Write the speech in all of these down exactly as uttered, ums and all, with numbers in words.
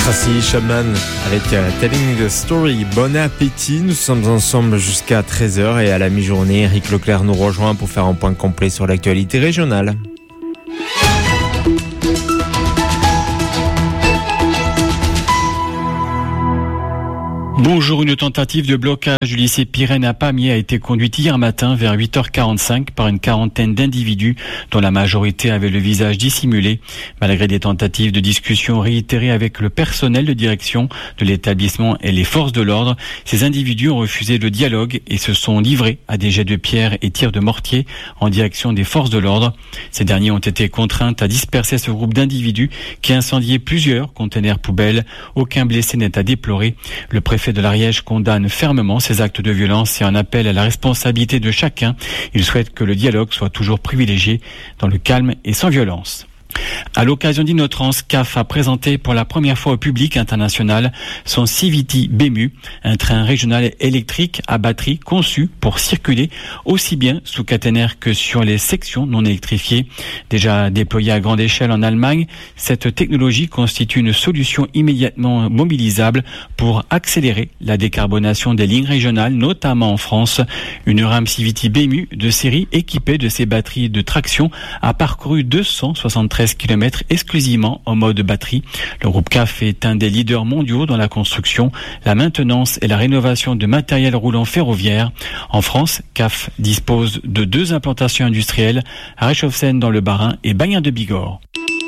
Tracy Chapman avec uh, Telling the Story. Bon appétit, nous sommes ensemble jusqu'à treize heures et à la mi-journée, Eric Leclerc nous rejoint pour faire un point complet sur l'actualité régionale. Bonjour, une tentative de blocage du lycée Pirenne à Pamiers a été conduite hier matin vers huit heures quarante-cinq par une quarantaine d'individus dont la majorité avait le visage dissimulé. Malgré des tentatives de discussion réitérées avec le personnel de direction de l'établissement et les forces de l'ordre, ces individus ont refusé le dialogue et se sont livrés à des jets de pierre et tirs de mortier en direction des forces de l'ordre. Ces derniers ont été contraints à disperser ce groupe d'individus qui incendiaient plusieurs conteneurs poubelles. Aucun blessé n'est à déplorer. Le préfet de l'Ariège condamne fermement ces actes de violence et en appelle à la responsabilité de chacun. Il souhaite que le dialogue soit toujours privilégié dans le calme et sans violence. À l'occasion d'Innotrans, C A F a présenté pour la première fois au public international son Civity B M U, un train régional électrique à batterie conçu pour circuler aussi bien sous caténaire que sur les sections non électrifiées. Déjà déployée à grande échelle en Allemagne, cette technologie constitue une solution immédiatement mobilisable pour accélérer la décarbonation des lignes régionales, notamment en France. Une rame Civity B M U de série équipée de ces batteries de traction a parcouru deux cent soixante-treize kilomètres exclusivement en mode batterie. Le groupe C A F est un des leaders mondiaux dans la construction, la maintenance et la rénovation de matériel roulant ferroviaire. En France, C A F dispose de deux implantations industrielles, à Réchauffeseine dans le Bas-Rhin et Bagnères de Bigorre.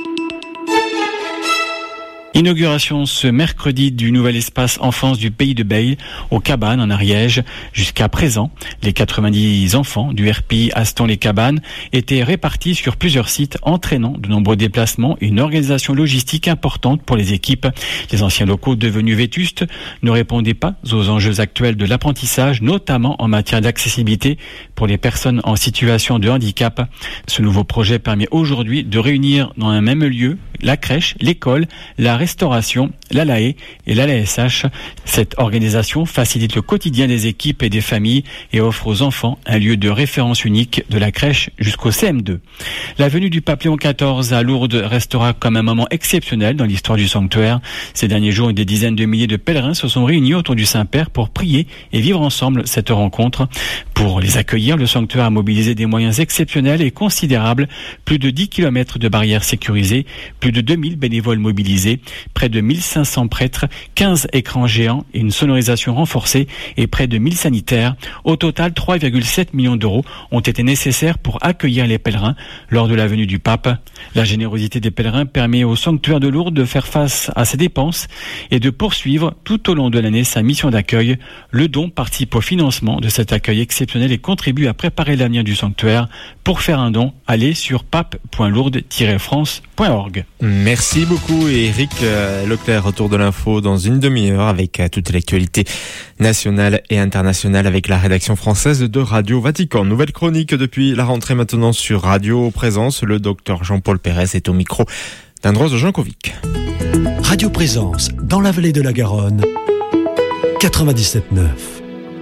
Inauguration ce mercredi du nouvel espace enfance du Pays de Beille aux Cabanes en Ariège. Jusqu'à présent, les quatre-vingt-dix enfants du R P I Aston-les-Cabanes étaient répartis sur plusieurs sites, entraînant de nombreux déplacements et une organisation logistique importante pour les équipes. Les anciens locaux devenus vétustes ne répondaient pas aux enjeux actuels de l'apprentissage, notamment en matière d'accessibilité pour les personnes en situation de handicap. Ce nouveau projet permet aujourd'hui de réunir dans un même lieu la crèche, l'école, la restauration, l'A L A E et l'A L A S H. Cette organisation facilite le quotidien des équipes et des familles et offre aux enfants un lieu de référence unique de la crèche jusqu'au C M deux. La venue du pape Léon quatorze à Lourdes restera comme un moment exceptionnel dans l'histoire du sanctuaire. Ces derniers jours, des dizaines de milliers de pèlerins se sont réunis autour du Saint-Père pour prier et vivre ensemble cette rencontre. Pour les accueillir, le sanctuaire a mobilisé des moyens exceptionnels et considérables. Plus de dix kilomètres de barrières sécurisées, plus de deux mille bénévoles mobilisés, près de mille cinq cents prêtres, quinze écrans géants et une sonorisation renforcée et près de mille sanitaires. Au total, trois virgule sept millions d'euros ont été nécessaires pour accueillir les pèlerins lors de la venue du pape. La générosité des pèlerins permet au sanctuaire de Lourdes de faire face à ses dépenses et de poursuivre tout au long de l'année sa mission d'accueil. Le don participe au financement de cet accueil exceptionnel et contribue à préparer l'avenir du sanctuaire. Pour faire un don, allez sur pape point lourdes tiret france point org. Merci beaucoup Eric Leclerc, retour de l'info dans une demi-heure avec toute l'actualité nationale et internationale avec la rédaction française de Radio Vatican. Nouvelle chronique depuis la rentrée maintenant sur Radio Présence. Le docteur Jean-Paul Pérez est au micro d'Andros Jankovic. Radio Présence dans la vallée de la Garonne, quatre-vingt-dix-sept neuf.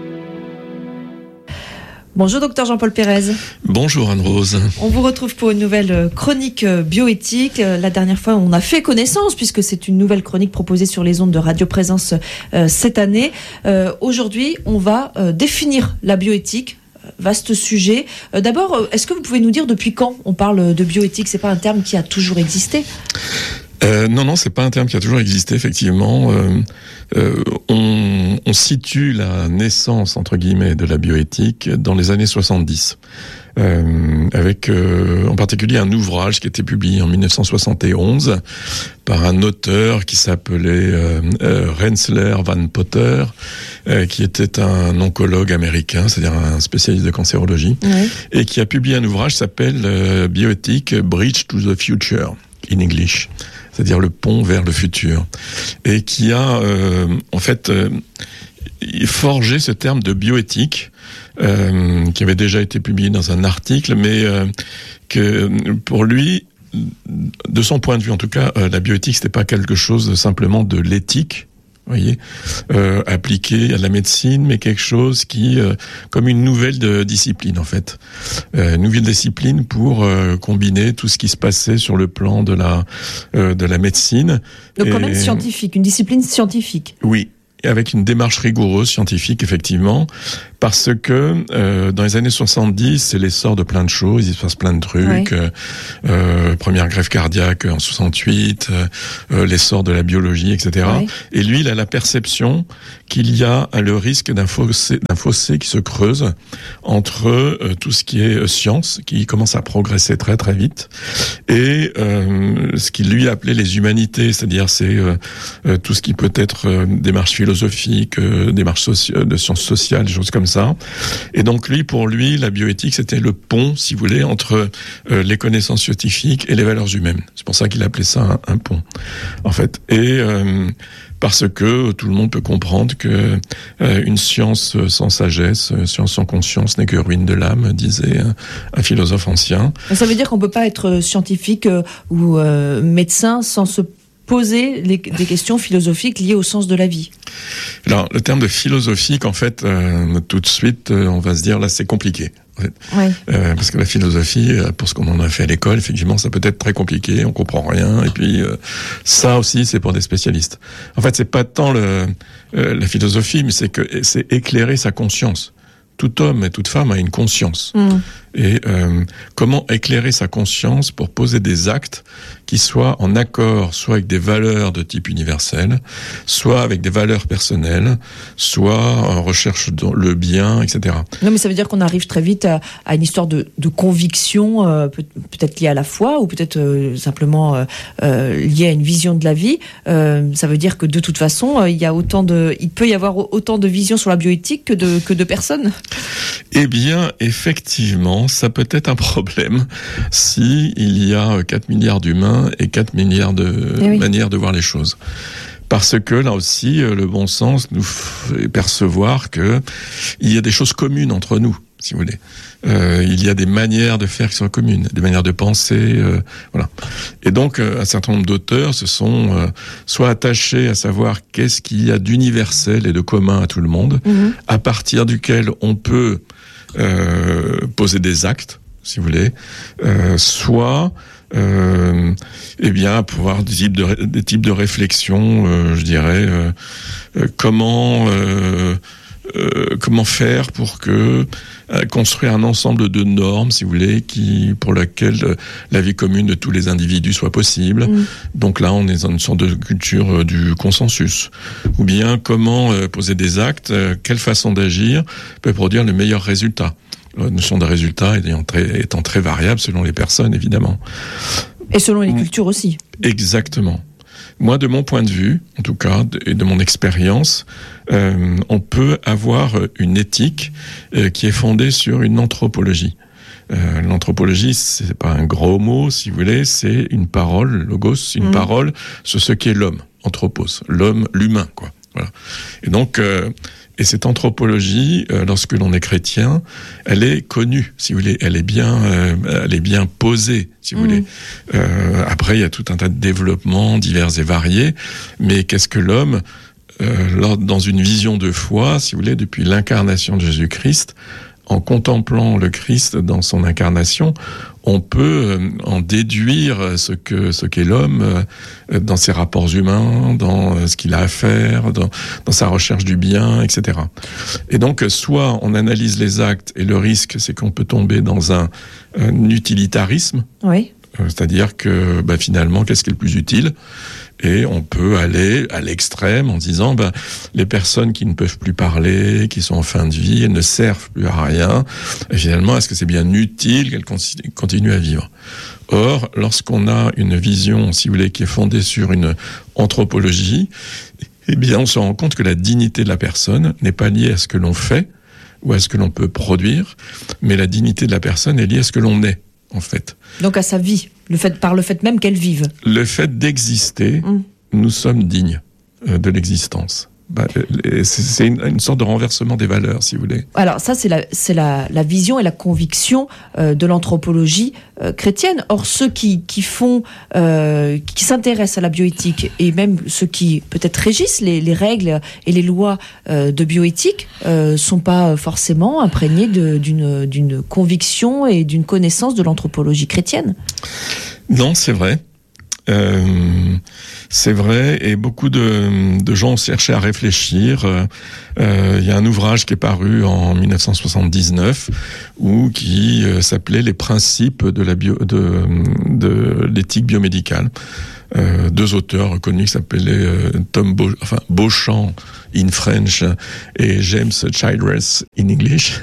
Bonjour docteur Jean-Paul Pérez. Bonjour Anne-Rose. On vous retrouve pour une nouvelle chronique bioéthique. La dernière fois, on a fait connaissance puisque c'est une nouvelle chronique proposée sur les ondes de Radio Présence euh, cette année. Euh, aujourd'hui, on va euh, définir la bioéthique. Vaste sujet. Euh, d'abord, est-ce que vous pouvez nous dire depuis quand on parle de bioéthique ? C'est pas un terme qui a toujours existé ? Euh, non, non, c'est pas un terme qui a toujours existé, effectivement. Euh, euh, on, on situe la naissance, entre guillemets, de la bioéthique dans les années soixante-dix. Euh, avec euh, en particulier un ouvrage qui a été publié en dix-neuf cent soixante et onze par un auteur qui s'appelait euh, euh, Rensselaer Van Potter, euh, qui était un oncologue américain, c'est-à-dire un spécialiste de cancérologie, oui. Et qui a publié un ouvrage qui s'appelle euh, Bioéthique, Bridge to the Future, in English, c'est-à-dire le pont vers le futur, et qui a euh, en fait euh, forgé ce terme de bioéthique, euh, qui avait déjà été publié dans un article, mais euh, que pour lui, de son point de vue en tout cas, euh, la bioéthique c'était pas quelque chose simplement de l'éthique, vous voyez, euh, appliqué à la médecine, mais quelque chose qui, euh, comme une nouvelle de discipline en fait, euh, une nouvelle discipline pour euh, combiner tout ce qui se passait sur le plan de la euh, de la médecine. Donc et... quand même scientifique, une discipline scientifique. Oui. Avec une démarche rigoureuse, scientifique, effectivement, parce que euh, dans les années soixante-dix, c'est l'essor de plein de choses, il se passe plein de trucs, ouais. euh, euh, première greffe cardiaque en soixante-huit, euh, l'essor de la biologie, et cetera. Ouais. Et lui, il a la perception qu'il y a le risque d'un fossé, d'un fossé qui se creuse entre euh, tout ce qui est euh, science, qui commence à progresser très très vite, et euh, ce qu'il lui appelait les humanités, c'est-à-dire c'est euh, euh, tout ce qui peut être euh, démarche philosophique, philosophique, euh, démarches soci- de sciences sociales, des choses comme ça. Et donc lui, pour lui, la bioéthique, c'était le pont, si vous voulez, entre euh, les connaissances scientifiques et les valeurs humaines. C'est pour ça qu'il appelait ça un, un pont, en fait. Et euh, parce que tout le monde peut comprendre que euh, une science sans sagesse, une science sans conscience n'est que ruine de l'âme, disait un, un philosophe ancien. Ça veut dire qu'on peut pas être scientifique euh, ou euh, médecin sans se poser les, des questions philosophiques liées au sens de la vie. Alors, le terme de philosophique, en fait, euh, tout de suite, euh, on va se dire, là, c'est compliqué. En fait. Ouais. Euh, parce que la philosophie, pour ce qu'on en a fait à l'école, effectivement, ça peut être très compliqué, on comprend rien, et puis euh, ça aussi, c'est pour des spécialistes. En fait, c'est pas tant le, euh, la philosophie, mais c'est que c'est éclairer sa conscience. Tout homme et toute femme a une conscience. Mmh. Et euh, comment éclairer sa conscience pour poser des actes qui soient en accord, soit avec des valeurs de type universel, soit avec des valeurs personnelles, soit en recherche dans le bien, et cetera. Non, mais ça veut dire qu'on arrive très vite à, à une histoire de, de conviction, euh, peut, peut-être liée à la foi, ou peut-être euh, simplement euh, euh, liée à une vision de la vie. Euh, ça veut dire que de toute façon, euh, il y a autant de, il peut y avoir autant de visions sur la bioéthique que de que de personnes. Eh bien, effectivement, ça peut être un problème si il y a quatre milliards d'humains et quatre milliards de eh oui. manières de voir les choses. Parce que là aussi, le bon sens nous fait percevoir que il y a des choses communes entre nous, si vous voulez. Euh, il y a des manières de faire qui sont communes, des manières de penser, euh, voilà. Et donc, euh, un certain nombre d'auteurs se sont euh, soit attachés à savoir qu'est-ce qu'il y a d'universel et de commun à tout le monde, mmh. à partir duquel on peut euh, poser des actes, si vous voulez, euh, soit Euh, eh bien, pouvoir des types de des types de réflexions, euh, je dirais, euh, euh, comment euh, euh, comment faire pour que euh, construire un ensemble de normes, si vous voulez, qui pour laquelle euh, la vie commune de tous les individus soit possible. Mmh. Donc là, on est dans une sorte de culture euh, du consensus. Ou bien comment euh, poser des actes, euh, quelle façon d'agir peut produire le meilleur résultat. La notion de résultat étant très, étant très variable selon les personnes, évidemment. Et selon les cultures aussi. Exactement. Moi, de mon point de vue, en tout cas, et de mon expérience, euh, on peut avoir une éthique euh, qui est fondée sur une anthropologie. Euh, l'anthropologie, c'est pas un gros mot, si vous voulez, c'est une parole, logos, une mmh. parole sur ce qu'est l'homme, anthropos, l'homme, l'humain, quoi. Voilà. Et donc, euh, et cette anthropologie, euh, lorsque l'on est chrétien, elle est connue, si vous voulez, elle est bien, euh, elle est bien posée, si vous mmh. voulez. Euh, après, il y a tout un tas de développements divers et variés, mais qu'est-ce que l'homme, euh, dans une vision de foi, si vous voulez, depuis l'incarnation de Jésus-Christ, en contemplant le Christ dans son incarnation, on peut en déduire ce que ce qu'est l'homme dans ses rapports humains, dans ce qu'il a à faire, dans, dans sa recherche du bien, et cetera. Et donc, soit on analyse les actes et le risque, c'est qu'on peut tomber dans un, un utilitarisme, oui. c'est-à-dire que bah, finalement, qu'est-ce qui est le plus utile ? Et on peut aller à l'extrême en disant, ben, les personnes qui ne peuvent plus parler, qui sont en fin de vie, elles ne servent plus à rien. Et finalement, est-ce que c'est bien utile qu'elles continuent à vivre ? Or, lorsqu'on a une vision, si vous voulez, qui est fondée sur une anthropologie, eh bien, on se rend compte que la dignité de la personne n'est pas liée à ce que l'on fait ou à ce que l'on peut produire, mais la dignité de la personne est liée à ce que l'on est, en fait. Donc à sa vie, le fait, par le fait même qu'elle vive. Le fait d'exister, mmh. nous sommes dignes de l'existence. Bah, c'est une, une sorte de renversement des valeurs, si vous voulez. Alors ça, c'est la, c'est la, la vision et la conviction euh, de l'anthropologie euh, chrétienne. Or, ceux qui, qui font, euh, qui s'intéressent à la bioéthique, et même ceux qui peut-être régissent les, les règles et les lois euh, de bioéthique, euh, sont pas forcément imprégnés de, d'une, d'une conviction et d'une connaissance de l'anthropologie chrétienne. Non, c'est vrai. Euh, c'est vrai, et beaucoup de, de gens ont cherché à réfléchir. Il euh, y a un ouvrage qui est paru en dix-neuf cent soixante-dix-neuf, où qui euh, s'appelait Les principes de la bio, de, de l'éthique biomédicale. Euh, deux auteurs reconnus qui s'appelaient euh, Tom Beau, enfin, Beauchamp in French et James Childress in English,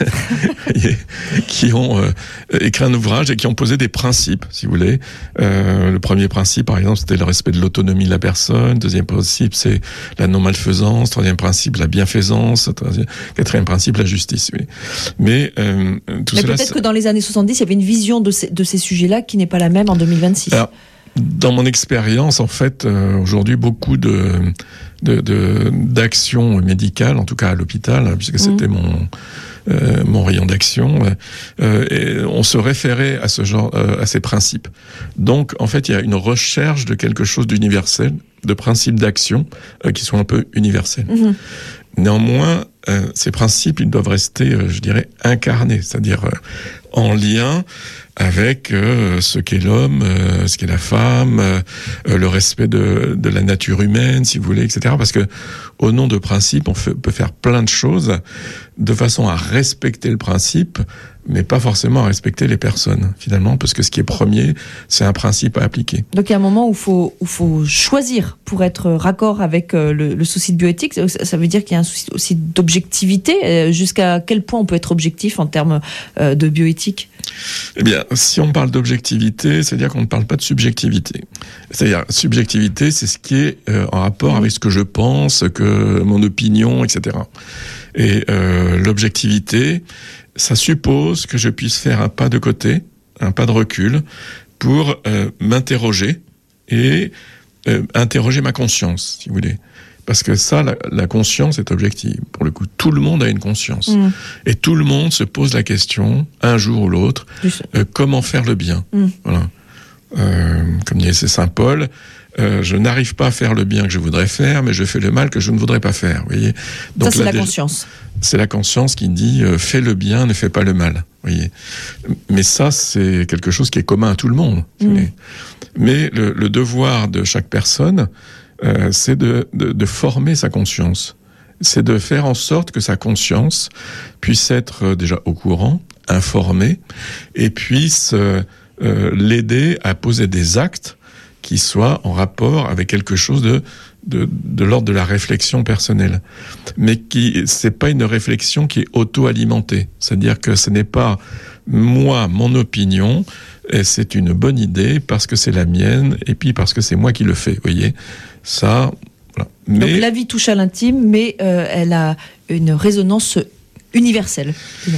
qui ont euh, écrit un ouvrage et qui ont posé des principes, si vous voulez. Euh, le premier principe, par exemple, c'était le respect de l'autonomie de la personne. Deuxième principe, c'est la non-malfaisance. Troisième principe, la bienfaisance. Troisième, quatrième principe, la justice. Oui. Mais euh, tout Mais cela, peut-être que dans les années soixante-dix, il y avait une vision de ces, de ces sujets-là qui n'est pas la même en deux mille vingt-six. Alors, dans mon expérience, en fait, euh, aujourd'hui, beaucoup de, de, de d'actions médicales, en tout cas à l'hôpital, hein, puisque c'était mmh. mon euh, mon rayon d'action, euh, et on se référait à ce genre, euh, à ces principes. Donc, en fait, il y a une recherche de quelque chose d'universel, de principes d'action euh, qui sont un peu universels. Mmh. Néanmoins, euh, ces principes, ils doivent rester, euh, je dirais, incarnés, c'est-à-dire euh, en lien avec euh, ce qu'est l'homme, euh, ce qu'est la femme, euh, le respect de, de la nature humaine, si vous voulez, et cetera. Parce que au nom de principes, on fait, peut faire plein de choses de façon à respecter le principe, mais pas forcément à respecter les personnes, finalement, parce que ce qui est premier, c'est un principe à appliquer. Donc il y a un moment où il faut, où faut choisir pour être raccord avec euh, le, le souci de bioéthique. Ça veut dire qu'il y a un souci aussi d'objectivité. Jusqu'à quel point on peut être objectif en termes euh, de bioéthique ? Eh bien, si on parle d'objectivité, c'est-à-dire qu'on ne parle pas de subjectivité. C'est-à-dire, subjectivité, c'est ce qui est euh, en rapport mmh. avec ce que je pense, que mon opinion, et cetera. Et euh, l'objectivité, ça suppose que je puisse faire un pas de côté, un pas de recul, pour euh, m'interroger et euh, interroger ma conscience, si vous voulez. Parce que ça, la, la conscience est objective. Pour le coup, tout le monde a une conscience. Mmh. Et tout le monde se pose la question, un jour ou l'autre, euh, comment faire le bien. Mmh. Voilà. Euh, comme disait Saint Paul, euh, je n'arrive pas à faire le bien que je voudrais faire, mais je fais le mal que je ne voudrais pas faire. Vous voyez. Donc, ça, c'est là, la conscience. C'est la conscience qui dit euh, fais le bien, ne fais pas le mal. Vous voyez. Mais ça, c'est quelque chose qui est commun à tout le monde. Mmh. Vous voyez. Mais le, le devoir de chaque personne, Euh, c'est de, de, de former sa conscience. C'est de faire en sorte que sa conscience puisse être euh, déjà au courant, informée, et puisse euh, euh, l'aider à poser des actes qui soient en rapport avec quelque chose de, de, de l'ordre de la réflexion personnelle. Mais qui, c'est pas une réflexion qui est auto-alimentée. C'est-à-dire que ce n'est pas moi, mon opinion, et c'est une bonne idée parce que c'est la mienne, et puis parce que c'est moi qui le fais, vous voyez. Ça, voilà. Mais... Donc la vie touche à l'intime, mais euh, elle a une résonance universelle.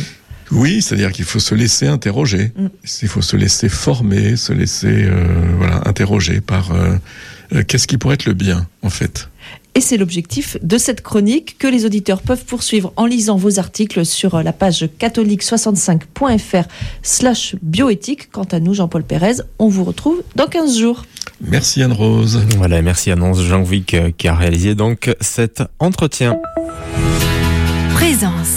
Oui, c'est-à-dire qu'il faut se laisser interroger, mm. il faut se laisser former, se laisser euh, voilà, interroger par euh, euh, qu'est-ce qui pourrait être le bien, en fait. Et c'est l'objectif de cette chronique que les auditeurs peuvent poursuivre en lisant vos articles sur la page catholique soixante-cinq point f r slash bioéthique. Quant à nous, Jean-Paul Pérez, on vous retrouve dans quinze jours. Merci Anne-Rose. Voilà, merci Anne-Rose Jean-Vic qui a réalisé donc cet entretien. Présence.